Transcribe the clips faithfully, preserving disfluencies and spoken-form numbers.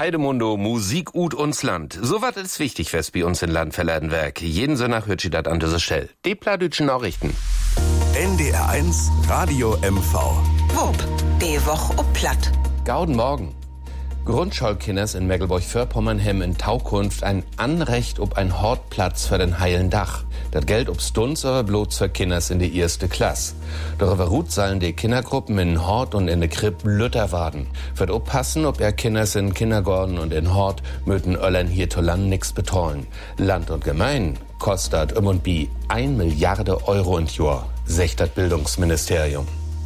Heidemundo, Musik ut uns Land. So wat ist wichtig fest bei uns in Land verladen Werk. Jeden Sonntag hört sie dat an dieser Stelle. Die pladütschen Nachrichten. N D R eins Radio M V. Wupp, die Woch ob Platt. Gauden Morgen. Grundschulkinders in Mecklenburg-Vorpommern haben in Taukunft ein Anrecht ob ein Hortplatz für den heilen Dach. Das Geld ob Stunds aber bloß für Kinders in die erste Klasse. Darüber ruht sollen die Kindergruppen in Hort und in der Kripp Lütter warten. Wird oppassen, ob er Kinders in Kindergarten und in Hort möten Öllern hier to Land nix betreuen. Land und Gemein kostet um und bi ein Milliarde Euro in Jahr, sagt das Bildungsministerium.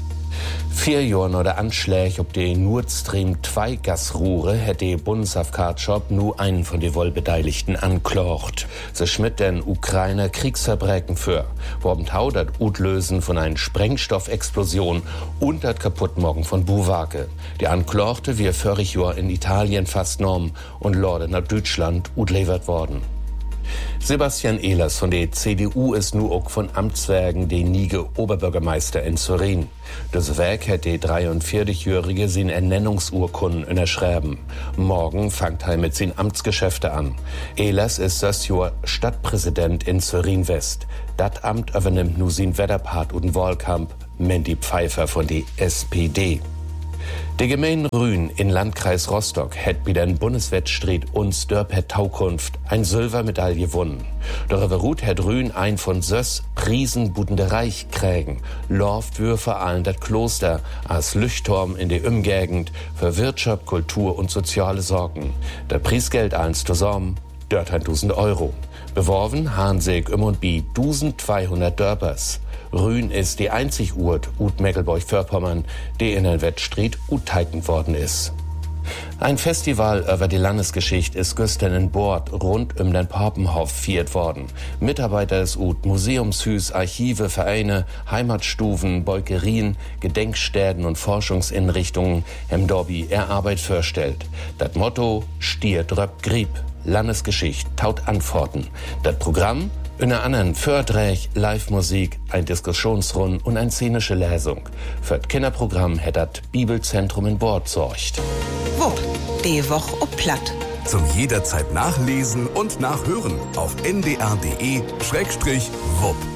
Vier Jahre nach der Anschläge ob die Nord Stream zwei Gasrohre hätte die Bundesavkatschop nur einen von den Wohlbeteiligten anklagt. Sie schmidt den Ukrainer Kriegsverbrechen für, worben Tau das Utlösen von einer Sprengstoffexplosion und das Kaputtmachen von Buwake. Die Anklagte wir voriges Jahr in Italien festgenommen und lorde nach Deutschland utlevert worden. Sebastian Ehlers von der C D U ist nu auch von Amtswerken der Nige Oberbürgermeister in Zurin. Das Werk hat der dreiundvierzigjährige sin Ernennungsurkunden unterschreiben. Morgen fangt er mit sin Amtsgeschäfte an. Ehlers ist das Jahr Stadtpräsident in Zurin West. Dat Amt übernimmt nu sin Wetterpart und Wahlkampf Mandy Pfeiffer von der S P D. Die Gemeinde Rühn in Landkreis Rostock hat bei den Bundeswettstreit uns Dörper Taukunft ein Silbermedaille gewonnen. Darüber ruht hat Rühn ein von Söss Priesenbudende Reich krägen. Lorft wir vor allem das Kloster als Leuchtturm in der Umgegend für Wirtschaft, Kultur und soziale Sorgen. Der Preisgeld eins zusammen, dort tausend Euro. Beworben Hansig um und bi zwölfhundert Dörpers. Rühn ist die einzig Urt ut Mecklenburg-Vorpommern, die in den Wettstreit uteignet worden ist. Ein Festival über die Landesgeschichte ist gestern in Bord rund um den Papenhof viert worden. Mitarbeiter des ut Museumshüs, Archive, Vereine, Heimatstufen, Beukerien, Gedenkstätten und Forschungseinrichtungen haben Dobby er Arbeit vorstellt. Das Motto Stier dröpp Grieb, Landesgeschichte taut Antworten. Das Programm unter anderem Vorträge, Live-Musik, ein Diskussionsrunde und eine szenische Lesung. Für das Kinderprogramm hat das Bibelzentrum in Bord sorgt. Wupp, die Woch ob Platt. Zum jederzeit nachlesen und nachhören auf n d r punkt d e Schrägstrich wupp.